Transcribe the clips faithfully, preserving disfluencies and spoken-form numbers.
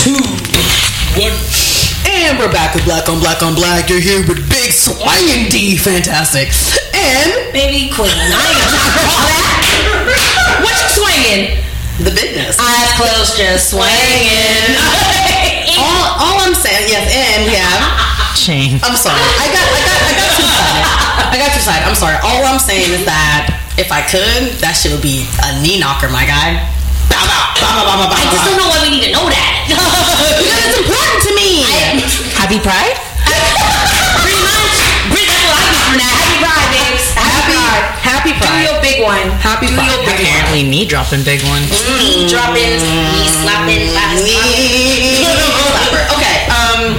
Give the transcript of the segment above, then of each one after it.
two, one. And we're back with Black on Black on Black. You're here with Big Swinging D. Fantastic. And Baby Queen. I ain't got time for all that. What you swinging? the bigness. Eyes closed, just swinging. all, all I'm saying, yes, and yeah. Shame. I'm sorry. I got, I got, I got too excited. I got too excited. I'm sorry. All I'm saying is that if I could, that shit would be a knee knocker, my guy. Bow, bow, bow, bow, bow, bow, I just don't know why we need to know that. Because it's important to me. I, Happy Pride? pretty much. Pretty, that's what I do for now. Happy Pride, babes. Happy, Pride. Happy Do Pride. your big one. Happy Do Pride. your big one. Apparently knee dropping big one. Knee dropping, knee slapping, slapping, slapping. Okay, um,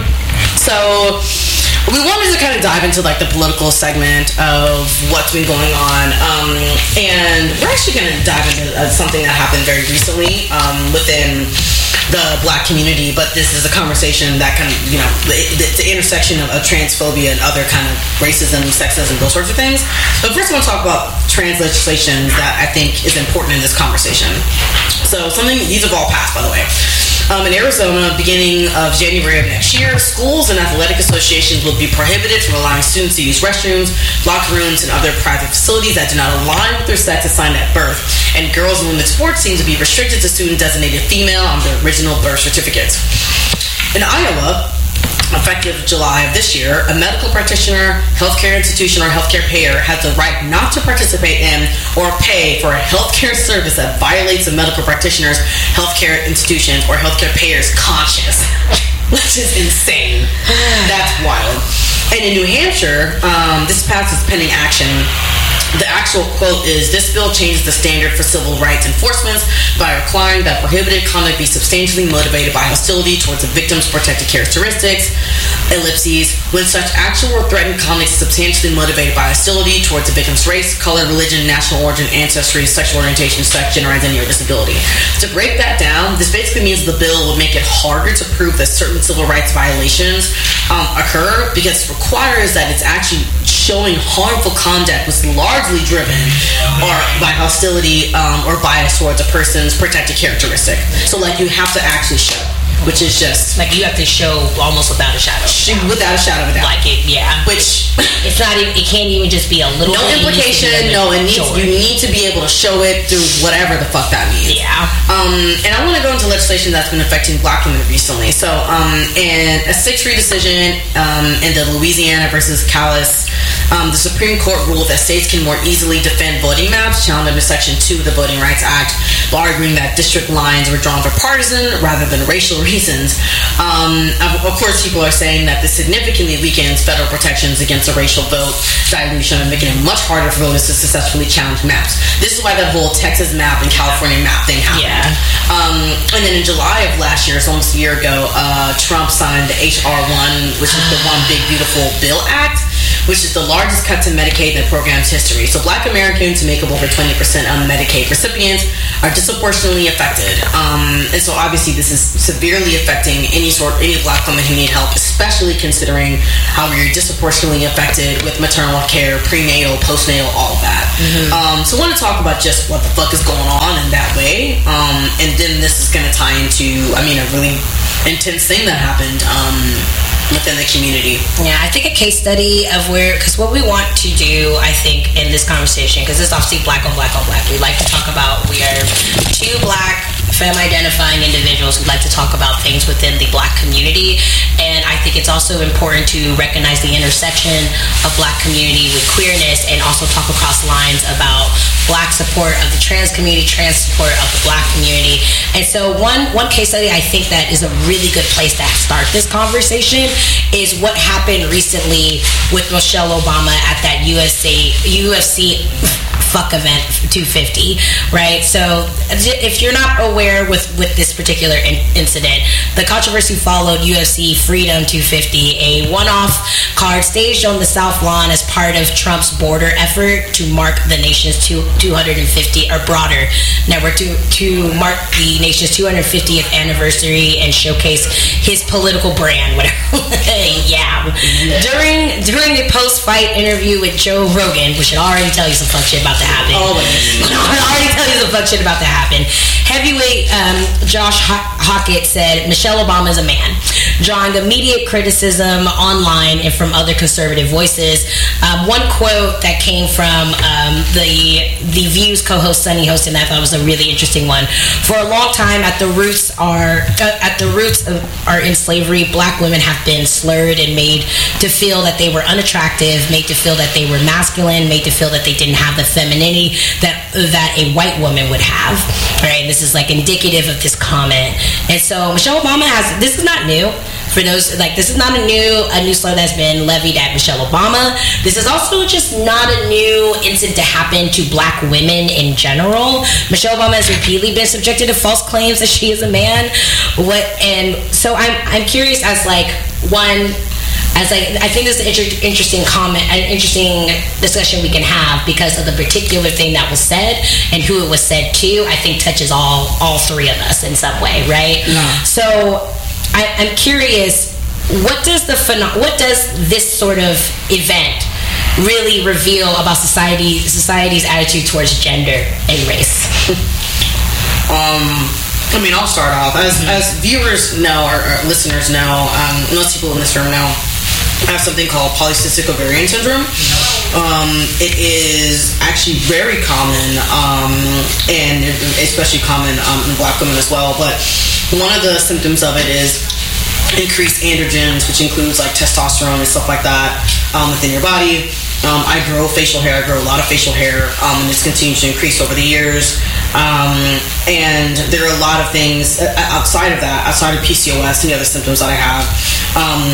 so we wanted to kind of dive into like the political segment of what's been going on, um, and we're actually going to dive into uh, something that happened very recently um, within the Black community, but this is a conversation that kind of, you know, the, the, the intersection of, of transphobia and other kind of racism, sexism, those sorts of things. But first I want to talk about trans legislation that I think is important in this conversation. So something, these have all passed, by the way. Um, in Arizona, beginning of January of next year, schools and athletic associations will be prohibited from allowing students to use restrooms, locker rooms, and other private facilities that do not align with their sex assigned at birth. And girls and women's sports seem to be restricted to student designated female on their original birth certificates. In Iowa, effective July of this year, a medical practitioner, healthcare institution, or healthcare payer has the right not to participate in or pay for a healthcare service that violates a medical practitioner's, healthcare institutions, or healthcare payer's conscience. Which is insane. That's wild. And in New Hampshire, um, this passes pending action. The actual quote is, this bill changes the standard for civil rights enforcement by requiring that prohibited conduct be substantially motivated by hostility towards the victim's protected characteristics, ellipses, when such actual or threatened conduct is substantially motivated by hostility towards the victim's race, color, religion, national origin, ancestry, sexual orientation, sex, gender identity, or disability. To break that down, this basically means the bill would make it harder to prove that certain civil rights violations um, occur, because it requires that it's actually showing harmful conduct was largely driven or by hostility um, or bias towards a person's protected characteristic. So like you have to actually show, which is just Like you have to show almost without a shadow. without a shadow of a doubt. Like it, yeah. Which It's not even. It can't even just be a little. no bit. It needs to be implication, a no, it bit needs short. you need to be able to show it through whatever the fuck that means. Yeah. Um, and I want to go into legislation that's been affecting Black women recently. So, um, in a six three decision um, in the Louisiana versus Callis, um, the Supreme Court ruled that states can more easily defend voting maps challenged under Section two of the Voting Rights Act, by arguing that district lines were drawn for partisan rather than racial reasons. Um, of, of course, people are saying that this significantly weakens federal protections against a racial vote dilution and making it much harder for voters to successfully challenge maps. This is why that whole Texas map and California map thing happened. Yeah. Um, and then in July of last year, it's almost a year ago, uh, Trump signed the H R one, which is the One Big Beautiful Bill Act, which is the largest cut to Medicaid in the program's history. So Black Americans, who make up over twenty percent of Medicaid recipients, are disproportionately affected. Um, and so obviously this is severely affecting any sort, any Black women who need help, especially considering how we're disproportionately affected with maternal care, prenatal, postnatal, all of that. Mm-hmm. Um, so I want to talk about just what the fuck is going on in that way. Um, and then this is going to tie into, I mean, a really intense thing that happened um, within the community. Yeah, I think a case study of where, because what we want to do, I think, in this conversation, because it's obviously Black on Black on Black, we like to talk about, we are two Black femme-identifying individuals who like to talk about things within the Black community, and I think it's also important to recognize the intersection of Black community with queerness, and also talk across lines about Black support of the trans community, trans support of the Black community. And so one one case study I think that is a really good place to start this conversation is what happened recently with Michelle Obama at that U F C U F C fuck event two fifty, right? So if you're not aware with with this particular in- incident, the controversy followed U F C Freedom two fifty, a one-off card staged on the South Lawn as part of Trump's border effort to mark the nation's two, two hundred fifty or broader network to to mark the nation's two hundred fiftieth anniversary and showcase his political brand, whatever. Yeah. During during a post-fight interview with Joe Rogan, which should already tell you some fun shit about about to happen. Always. I can already tell you some fuck shit about to happen. Heavyweight um, Josh Hockett said Michelle Obama is a man, drawing immediate criticism online and from other conservative voices. Um, one quote that came from um, the the Views co-host Sunny Host, and I thought was a really interesting one. For a long time, at the roots are uh, at the roots of are in slavery, black women have been slurred and made to feel that they were unattractive, made to feel that they were masculine, made to feel that they didn't have the femininity that that a white woman would have. Right? This is like indicative of this comment. And so Michelle Obama has, this is not new. For those, like, this is not a new a new slur that's been levied at Michelle Obama. This is also just not a new incident to happen to black women in general. Michelle Obama has repeatedly been subjected to false claims that she is a man. What and so I'm I'm curious as like one as like I think this is an inter- interesting comment, an interesting discussion we can have because of the particular thing that was said and who it was said to. I think touches all all three of us in some way, right? Yeah. So. I, I'm curious, what does the phenom- what does this sort of event really reveal about society society's attitude towards gender and race? um, I mean, I'll start off. As mm-hmm. as viewers know, or, or listeners know, um, most people in this room know, I have something called polycystic ovarian syndrome. Um, it is actually very common, um, and especially common um, in black women as well. But one of the symptoms of it is increased androgens, which includes like testosterone and stuff like that um, within your body. Um, I grow facial hair. I grow a lot of facial hair, um, and it's continued to increase over the years. Um, and there are a lot of things outside of that, outside of P C O S and the other symptoms that I have. Um,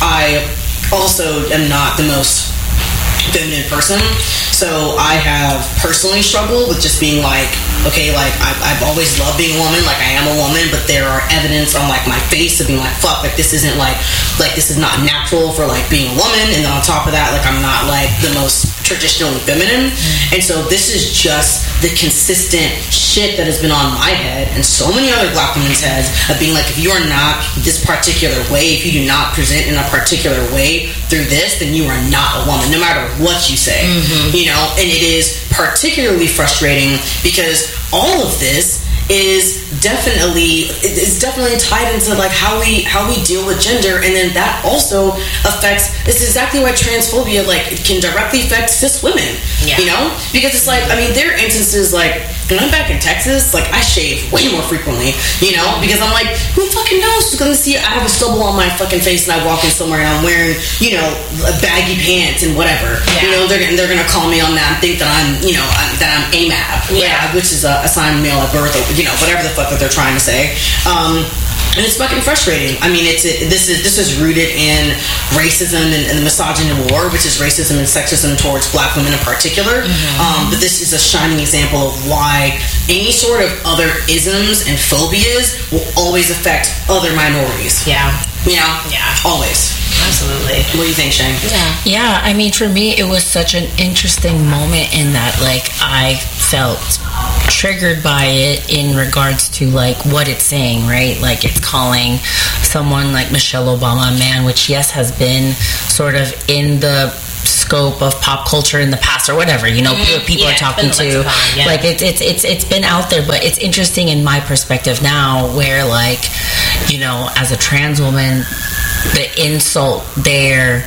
I also am not the most feminine person, so I have personally struggled with just being like, okay, like I've, I've always loved being a woman, like I am a woman, but there are evidence on like my face of being like, fuck, like this isn't like, like this is not natural for like being a woman, and then on top of that, like I'm not like the most traditionally feminine, and so this is just the consistent shit that has been on my head and so many other black women's heads of being like, if you are not this particular way, if you do not present in a particular way through this, then you are not a woman, no matter what you say. Mm-hmm. You know, and it is particularly frustrating because all of this is definitely is definitely tied into like how we how we deal with gender, and then that also affects. It's exactly why transphobia like it can directly affect cis women. Yeah. You know, because it's like, I mean, there are instances like when I'm back in Texas, like I shave way more frequently. You know, because I'm like, who fucking knows who's gonna see I have a stubble on my fucking face and I walk in somewhere and I'm wearing, you know, baggy pants and whatever. Yeah. You know, they're they're gonna call me on that and think that I'm, you know, that I'm A M A B. Yeah, which is a assigned male at birth. Or, you know, whatever the fuck that they're trying to say. Um, and it's fucking frustrating. I mean, it's it, this is this is rooted in racism and, and the misogyny war, which is racism and sexism towards black women in particular. Mm-hmm. Um, but this is a shining example of why any sort of other isms and phobias will always affect other minorities. Yeah. You know? Yeah. Always. Absolutely. What do you think, Shane? Yeah. Yeah, I mean, for me, it was such an interesting moment in that, like, I felt triggered by it in regards to, like, what it's saying, right? Like, it's calling someone like Michelle Obama a man, which, yes, has been sort of in the scope of pop culture in the past or whatever, you know, mm-hmm. people yeah, are talking to lexicon, yeah. like it's it's it's it's been out there, but it's interesting in my perspective now where, like, you know, as a trans woman, the insult there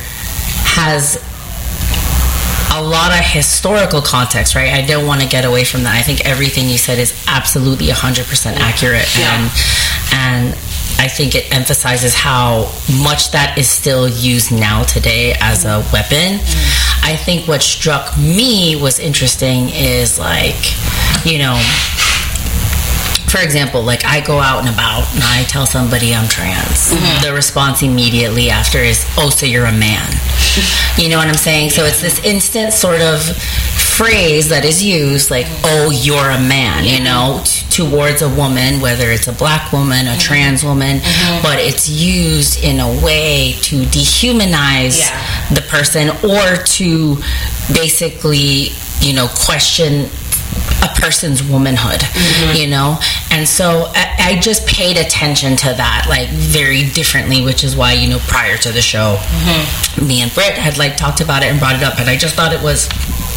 has a lot of historical context, right? I don't want to get away from that. I think everything you said is absolutely one hundred percent accurate. Yeah. and and I think it emphasizes how much that is still used now today as a weapon. Mm. I think what struck me was interesting is, like, you know, for example, like I go out and about and I tell somebody I'm trans. Mm-hmm. The response immediately after is, oh, so you're a man. You know what I'm saying? So it's this instant sort of phrase that is used, like, oh, you're a man, you know, t- towards a woman, whether it's a black woman, a mm-hmm. trans woman, mm-hmm. but it's used in a way to dehumanize yeah. the person or to basically, you know, question a person's womanhood, mm-hmm. you know? And so I, I just paid attention to that, like, very differently, which is why, you know, prior to the show, mm-hmm. me and Britt had, like, talked about it and brought it up, and I just thought it was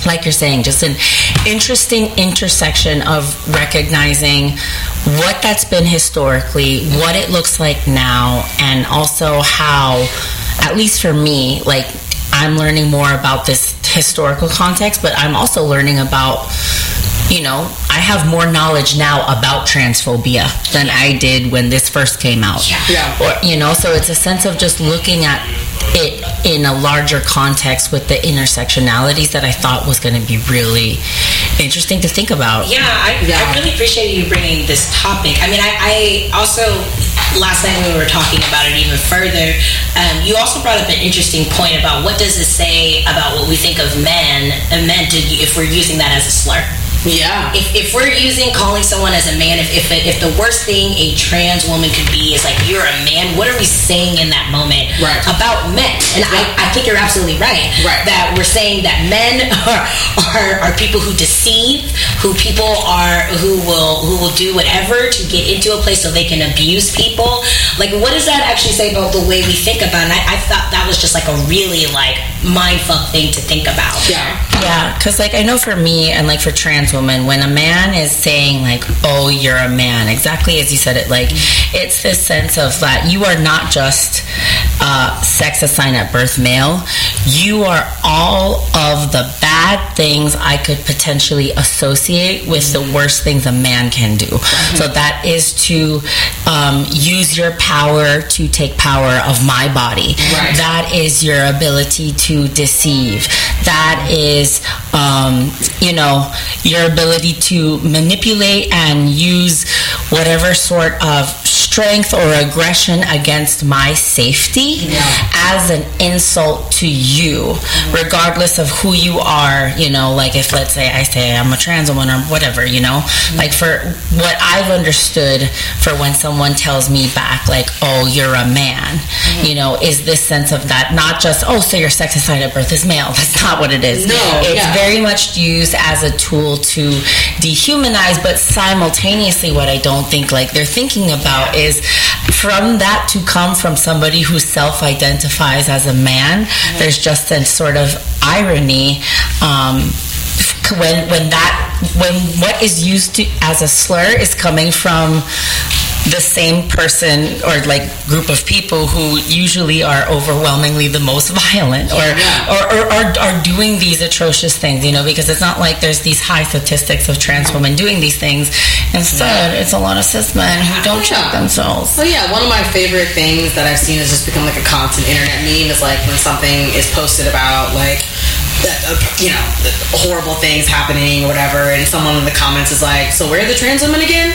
like you're saying, just an interesting intersection of recognizing what that's been historically, what it looks like now, and also how, at least for me, like, I'm learning more about this historical context, but I'm also learning about, you know, I have more knowledge now about transphobia than I did when this first came out. Yeah. Or, you know, so it's a sense of just looking at it in a larger context with the intersectionalities that I thought was going to be really interesting to think about. Yeah, I, Yeah. I really appreciate you bringing this topic. I mean, I, I also, last night when we were talking about it even further, um, you also brought up an interesting point about what does it say about what we think of men, and men to, if we're using that as a slur. Yeah. If, if we're using calling someone as a man, if, if if the worst thing a trans woman could be is like, you're a man, what are we saying in that moment Right. about men? And I, I think you're absolutely right. Right. That we're saying that men are, are are people who deceive, who people are who will who will do whatever to get into a place so they can abuse people. Like, what does that actually say about the way we think about it? And I, I thought that was just like a really like mindfuck thing to think about. Yeah. Yeah, because like I know for me and like for trans women, when a man is saying like, oh, you're a man, exactly as you said it, like it's this sense of that you are not just uh, sex assigned at birth male, you are all of the bad things I could potentially associate with the worst things a man can do. So that is to um, use your power to take power of my body. Right. That is your ability to deceive. That is, um, you know, your ability to manipulate and use whatever sort of strength or aggression against my safety Yeah. as an insult to you, regardless of who you are. You know, like if let's say I say I'm a trans woman or whatever, you know, like for what I've understood for when someone tells me back like, oh, you're a man, you know, is this sense of that, not just, oh, so your sex assigned at birth is male. That's not what it is. No, it's yeah. very much used as a tool to dehumanize, but simultaneously what I don't think like they're thinking about is from that to come from somebody who self-identifies as a man, mm-hmm. there's just a sort of irony um, when when that when what is used to, as a slur is coming from the same person or like group of people who usually are overwhelmingly the most violent or, Yeah. or, or, or are doing these atrocious things, you know, because it's not like there's these high statistics of trans women doing these things. Instead, it's a lot of cis men who don't check themselves. Well, yeah, one of my favorite things that I've seen has just become like a constant internet meme is like when something is posted about like, uh, you know, horrible things happening or whatever, and someone in the comments is like, so where are the trans women again?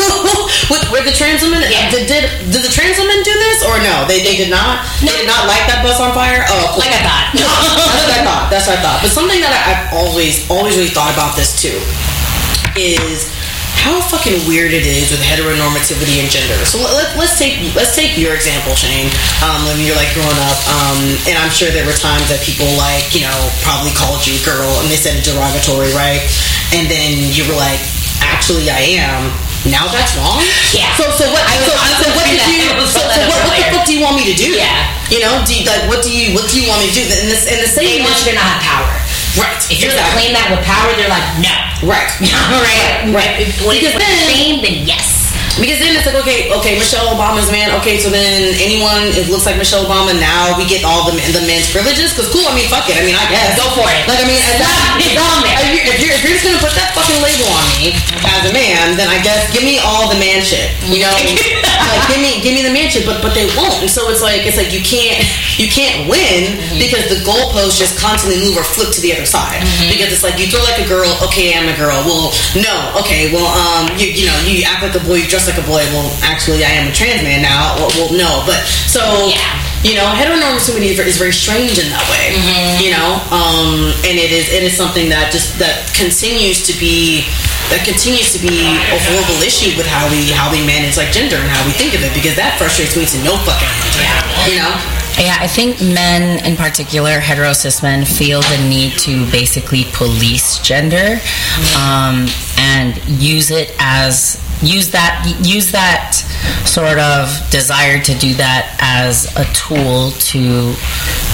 Where the trans women? Yeah. Did, did did the trans women do this or no? They they did not. They did not light that bus on fire. Oh, cool. Like I thought. That's what I thought. That's what I thought. But something that I, I've always always really thought about this too is how fucking weird it is with heteronormativity and gender. So let, let's take let's take your example, Shane. Um, when you're like growing up, um, and I'm sure there were times that people like you know probably called you girl and they said it derogatory, right? And then you were like, actually, I am. Now that's wrong. Yeah. So so what? I was, so, I was so what did that. you? I was So, that so what, what the earlier. fuck do you want me to do? Yeah. You know, do you, like what do you what do you want me to do? And this and the They same. want you to not have power. Right. If you're to claim that with power, they're like, no. Right. right. Right. When Because it's then- claim, then yes. Because then it's like, okay, okay, Michelle Obama's man. Okay, so then anyone, it looks like Michelle Obama. Now we get all the the men's privileges. Because cool, I mean, fuck it. I mean, I guess Go for it. Like, I mean, and that, It's on there. If you're, if, you're, if you're just gonna put that fucking label on me as a man, then I guess give me all the man shit. You know, like give me give me the man shit. But but they won't. And so it's like it's like you can't you can't win because the goalposts just constantly move or flip to the other side. Because it's like you throw like a girl. Okay, I'm a girl. Well, no. Okay, well, um, you you know you act like a boy, you dress like a boy. Well, actually, I am a trans man now. Well, well no, but so Yeah. you know, heteronormativity is very strange in that way. You know, um, and it is it is something that just that continues to be that continues to be a horrible issue with how we how we manage like gender and how we think of it, because that frustrates me to no fucking end. You know. Yeah, I think men in particular, hetero cis men, feel the need to basically police gender um, and use it as use that use that sort of desire to do that as a tool to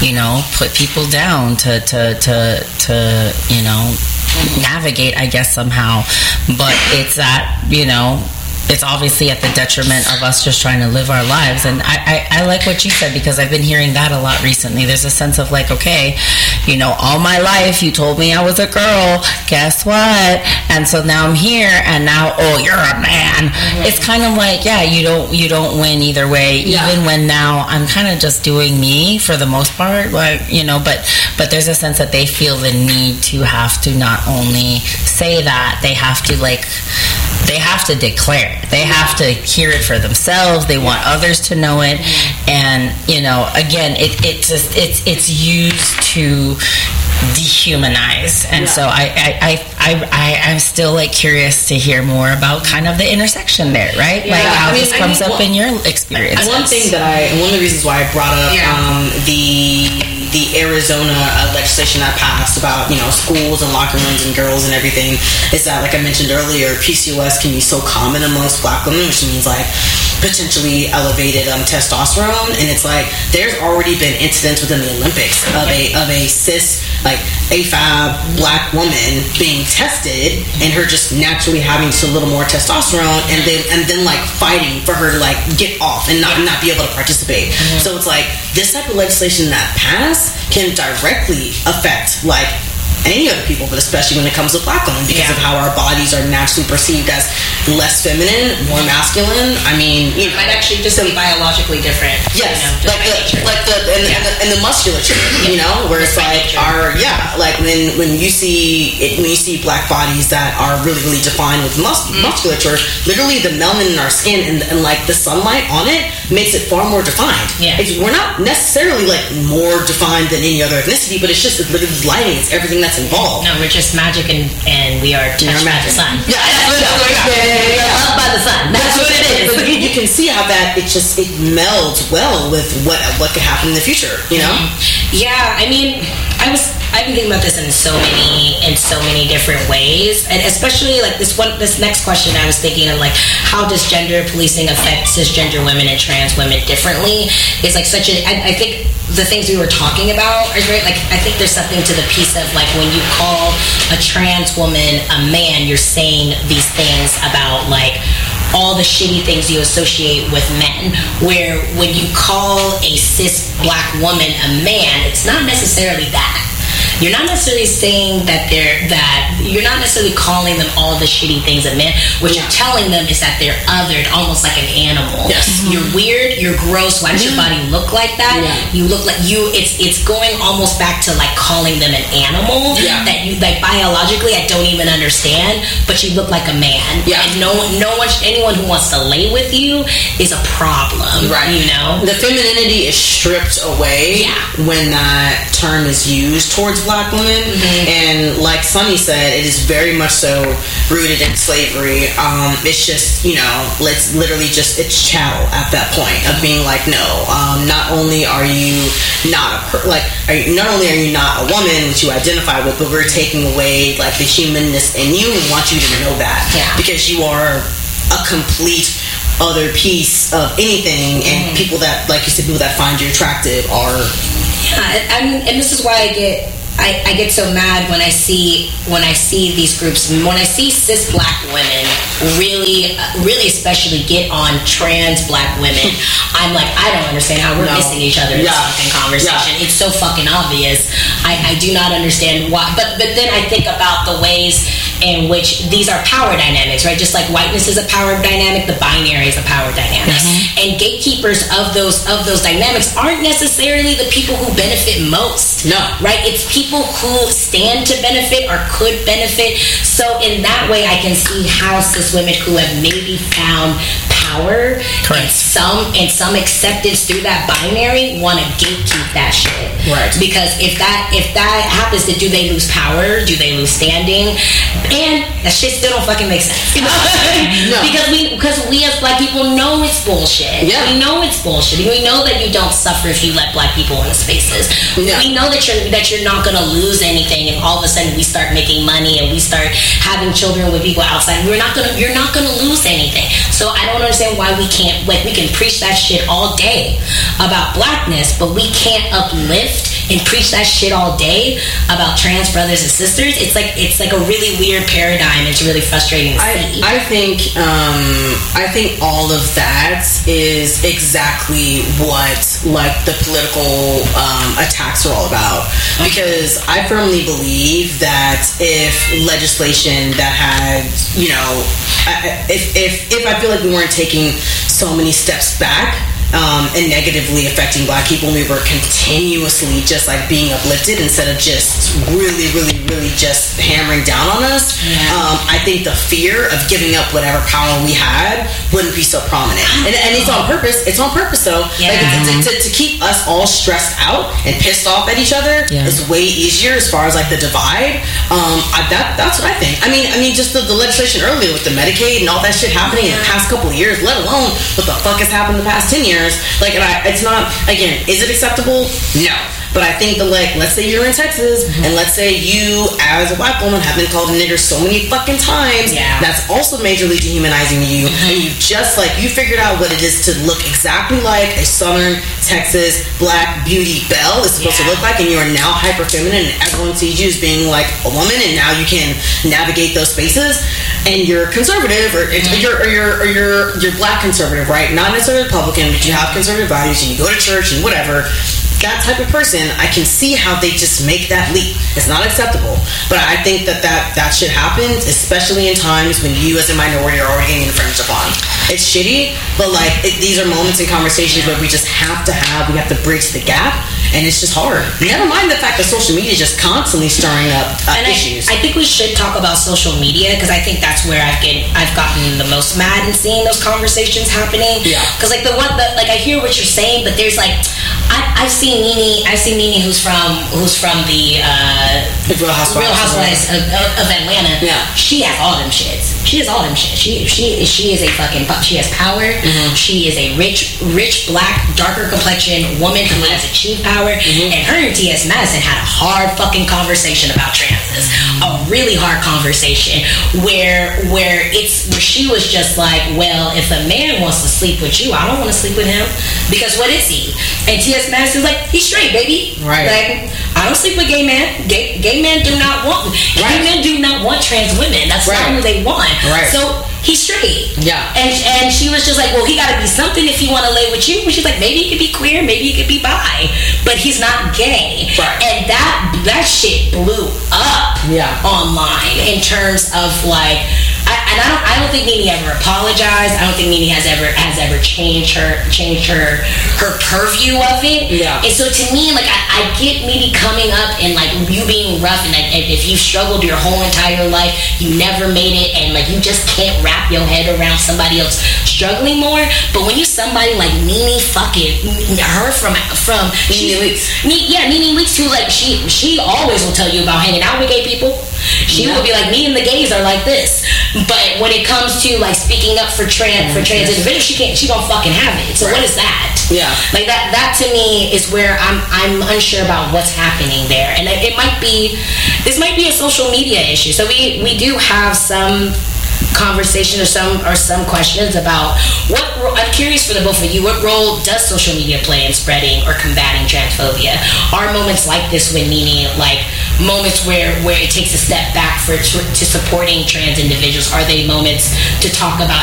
you know, put people down, to to to, to you know, navigate, I guess, somehow. But it's that, you know, it's obviously at the detriment of us just trying to live our lives. And I, I, I like what you said, because I've been hearing that a lot recently. There's a sense of like, okay, you know, all my life you told me I was a girl. Guess what? And so now I'm here, and now, oh, you're a man. Mm-hmm. It's kind of like, yeah, you don't you don't win either way. Yeah. Even when now I'm kind of just doing me for the most part, like, you know. But but there's a sense that they feel the need to have to not only say that, they have to like. They have to declare. They have to hear it for themselves. They want others to know it, and you know, again, it it just it's it's used to dehumanize. And yeah. so I I, I I I I'm still like curious to hear more about kind of the intersection there, right? Yeah. Like how I mean, this comes I mean, up well, in your experience. One thing that I one of the reasons why I brought up yeah. um, the. the Arizona uh, legislation that passed about, you know, schools and locker rooms and girls and everything is that, like I mentioned earlier, P C O S can be so common amongst black women, which means like potentially elevated um, testosterone. And it's like there's already been incidents within the Olympics of a of a cis like A F A B black woman being tested and her just naturally having just a little more testosterone, and then and then like fighting for her to like get off and not not be able to participate. Mm-hmm. So it's like this type of legislation that passed can directly affect like any other people, but especially when it comes to black women, because yeah. of how our bodies are naturally perceived as less feminine, more masculine. I mean, you know, it might actually just be biologically different. Yes, you know, like the nature. like the and, yeah. and the and the musculature, yeah. you know, where it's like nature. our yeah, like when when you see it, when you see black bodies that are really really defined with mus- mm. musculature, literally the melanin in our skin and, and like the sunlight on it makes it far more defined. Yeah, it's, we're not necessarily like more defined than any other ethnicity, but it's just it's literally lighting. It's everything that's involved. No, we're just magic, and, and we are touched by the sun. Yeah, that's what it is. We are loved by the sun. That's, that's what it is. But you, you can see how that it just it melds well with what what could happen in the future. You know? Mm-hmm. Yeah, I mean, I was I've been thinking about this in so many in so many different ways, and especially like this one this next question I was thinking of, like how does gender policing affect cisgender women and trans women differently? Is like such a I, I think the things we were talking about are great. Like I think there's something to the piece of like when you call a trans woman a man, you're saying these things about like all the shitty things you associate with men, where when you call a cis black woman a man, it's not necessarily that. You're not necessarily saying that they're that you're not necessarily calling them all the shitty things of men. What yeah. you're telling them is that they're othered, almost like an animal. Yes. Mm-hmm. You're weird, you're gross, why does mm-hmm. your body look like that? Yeah. You look like you it's it's going almost back to like calling them an animal yeah. that you like biologically I don't even understand, but you look like a man. Yeah. And no no one anyone who wants to lay with you is a problem. Right. You know? The femininity is stripped away yeah. when that term is used towards black women. Mm-hmm. And like Sunny said, it is very much so rooted in slavery. Um, it's just, you know, let's literally just, it's chattel at that point of being like, no, um, not only are you not a, per- like, are you, not only are you not a woman, which you identify with, but we're taking away like the humanness in you and want you to know that. Yeah. Because you are a complete other piece of anything, and mm. people that, like you said, people that find you attractive are... Yeah, I mean, and this is why I get... I, I get so mad when I see when I see these groups, when I see cis black women really, really especially get on trans black women. I'm like, I don't understand how we're no. missing each other in yeah. this fucking conversation. Yeah. It's so fucking obvious. I, I do not understand why. But but then I think about the ways in which these are power dynamics, right? Just like whiteness is a power dynamic, the binary is a power dynamic. Mm-hmm. And gatekeepers of those of those dynamics aren't necessarily the people who benefit most. No. Right? It's people who stand to benefit or could benefit. So in that way, I can see how cis women who have maybe found power and some and some acceptance through that binary want to gatekeep that shit. Right. Because if that if that happens, then do they lose power? Do they lose standing? And that shit still don't fucking make sense. No. Because we because we as black people know it's bullshit. Yeah. We know it's bullshit. We know that you don't suffer if you let black people in the spaces. Yeah. We know that you're that you're not gonna lose anything if all of a sudden we start making money and we start having children with people outside. We're not gonna you're not gonna lose anything. So I don't understand why we can't like we can preach that shit all day about blackness, but we can't uplift and preach that shit all day about trans brothers and sisters, it's like it's like a really weird paradigm. It's really frustrating to see. I, I think um, I think all of that is exactly what like the political um, attacks are all about. Because I firmly believe that if legislation that had, you know, if if if I feel like we weren't taking so many steps back um, and negatively affecting Black people, and we were continuously just like being uplifted instead of just really, really, really just hammering down on us, yeah. um, I think the fear of giving up whatever power we had wouldn't be so prominent. And, and it's on purpose. It's on purpose, though. Yeah. Like, to, to, to keep us all stressed out and pissed off at each other yeah. is way easier as far as like the divide. Um, I, that that's what I think. I mean, I mean, just the, the legislation earlier with the Medicaid and all that shit happening in the past couple of years, let alone what the fuck has happened in the past ten years. Like, and I, it's not, again, is it acceptable? No. But I think that, like, let's say you're in Texas, mm-hmm. and let's say you, as a Black woman, have been called a nigger so many fucking times. Yeah. That's also majorly dehumanizing you. Mm-hmm. And you just, like, you figured out what it is to look exactly like a Southern Texas Black beauty belle is supposed yeah. to look like, and you are now hyper feminine, and everyone sees you as being like a woman, and now you can navigate those spaces. And you're conservative, or, mm-hmm. or you're or you're or you're you're Black conservative, right? Not necessarily Republican, but you have conservative values, and you go to church and whatever. That type of person, I can see how they just make that leap. It's not acceptable, but I think that that, that shit happens, especially in times when you as a minority are already getting infringed upon. It's shitty, but like it, these are moments in conversations where we just have to have, we have to bridge the gap, and it's just hard. Never mind the fact that social media is just constantly stirring up uh, and issues. I, I think we should talk about social media, because I think that's where I've get I've gotten the most mad in seeing those conversations happening. Yeah. Because like the one that like I hear what you're saying, but there's like I, I've seen Nene. I've seen Nene, who's from who's from the uh, Real Housewives, Real Housewives of, of Atlanta. Yeah. She has all them shits. She has all them shit. She she she is a fucking. She has power. Mm-hmm. She is a rich rich Black darker complexion woman who has achieved power. Mm-hmm. And her and T S Madison had a hard fucking conversation about transes. A really hard conversation where where it's where she was just like, well, if a man wants to sleep with you, I don't want to sleep with him, because what is he? And T S Madison's like, he's straight, baby. Right. Like, I don't sleep with gay men. Gay gay men do not want gay right. men do not want trans women. That's right. not who they want. Right. So he's straight. Yeah. And and she was just like, well, he got to be something if he want to lay with you. But she's like, maybe he could be queer, maybe he could be bi, but he's not gay. Right. And that that shit blew up. Yeah. Online in terms of like. I, and I don't. I don't think Nene ever apologized. I don't think Nene has ever has ever changed her changed her her purview of it. Yeah. And so to me, like I, I get Nene coming up and like you being rough, and like if you've struggled your whole entire life, you never made it, and like you just can't wrap your head around somebody else struggling more. But when you somebody like Nene fucking her from from Nene Leakes, yeah, Nene Leakes, who like she she always will tell you about hanging out with gay people. She yeah. will be like, me and the gays are like this. But when it comes to like speaking up for trans for trans individuals, she can't. She don't fucking have it. So right. what is that? Yeah, like that. That to me is where I'm. I'm unsure about what's happening there, and it, it might be. This might be a social media issue. So we we do have some conversation or some or some questions about what I'm curious for the both of you, what role does social media play in spreading or combating transphobia? Are moments like this with Nene like moments where where it takes a step back for to, to supporting trans individuals? Are they moments to talk about